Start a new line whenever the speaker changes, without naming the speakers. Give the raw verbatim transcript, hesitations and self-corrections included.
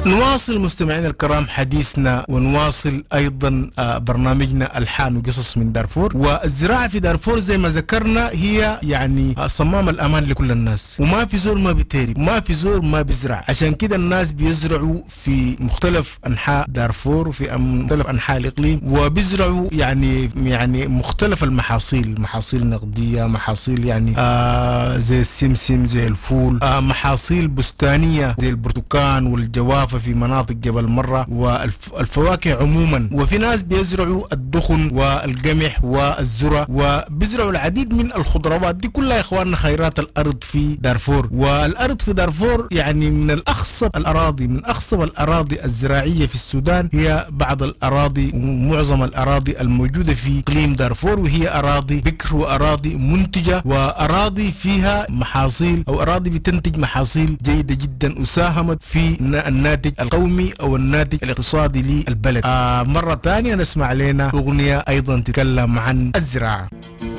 نواصل مستمعينا الكرام حديثنا ونواصل أيضا برنامجنا ألحان وقصص من دارفور. والزراعة في دارفور زي ما ذكرنا هي يعني صمام الأمان لكل الناس، وما في زور ما بيتهرب، ما في زور ما بيزرع. عشان كده الناس بيزرعوا في مختلف أنحاء دارفور وفي مختلف أنحاء الإقليم، وبيزرعوا يعني يعني مختلف المحاصيل، محاصيل نقدية، محاصيل يعني آه زي السمسم، زي الفول، آه محاصيل بستانية زي البرتقال والجوافة في مناطق جبل مرة، والفواكه عموما. وفي ناس بيزرعوا الدخن والقمح والذرة، وبيزرعوا العديد من الخضروات. دي كلها يا اخواننا خيرات الارض في دارفور. والارض في دارفور يعني من الاخصب الاراضي، من اخصب الاراضي الزراعية في السودان. هي بعض الاراضي ومعظم الاراضي الموجودة في اقليم دارفور، وهي اراضي بكر واراضي منتجة واراضي فيها محاصيل او اراضي بتنتج محاصيل جيدة جدا، وساهمت في الناتج القومي او الناتج الاقتصادي للبلد. آه مرة ثانية نسمع لنا اغنية ايضا تتكلم عن الزراعة.